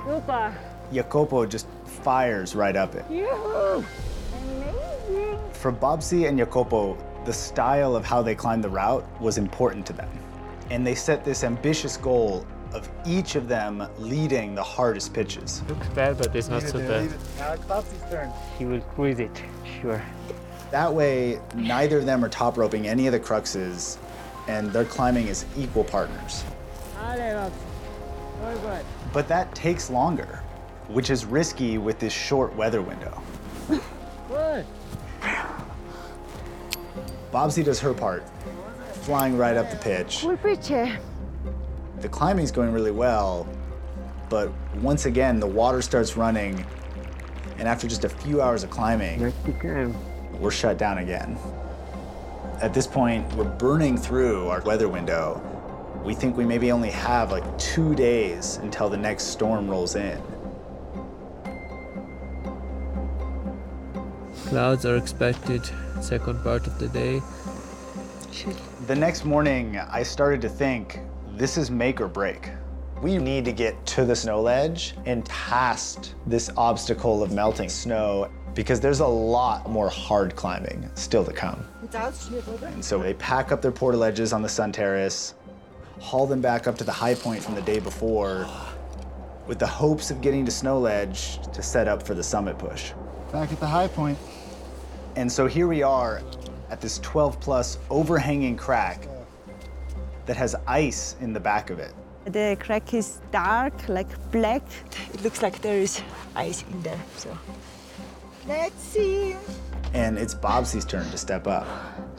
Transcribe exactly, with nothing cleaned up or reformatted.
Super. Jacopo just fires right up it. Yoo-hoo. Amazing. For Babsi and Jacopo, the style of how they climbed the route was important to them. And they set this ambitious goal of each of them leading the hardest pitches. Looks bad, but it's not so bad. Now it's Babsi's turn. He will cruise it, sure. That way, neither of them are top roping any of the cruxes, and they're climbing as equal partners. Very good. But that takes longer, which is risky with this short weather window. Good. Babsi does her part, flying right up the pitch. Cool picture. The climbing's going really well, but once again, the water starts running, and after just a few hours of climbing, we're shut down again. At this point, we're burning through our weather window. We think we maybe only have like two days until the next storm rolls in. Clouds are expected second part of the day. The next morning, I started to think, this is make or break. We need to get to the snow ledge and past this obstacle of melting snow, because there's a lot more hard climbing still to come. And so they pack up their portaledges on the sun terrace, haul them back up to the high point from the day before, with the hopes of getting to snow ledge to set up for the summit push. Back at the high point. And so here we are at this twelve plus overhanging crack that has ice in the back of it. The crack is dark, like black. It looks like there is ice in there, so. Let's see. And it's Babsi's turn to step up.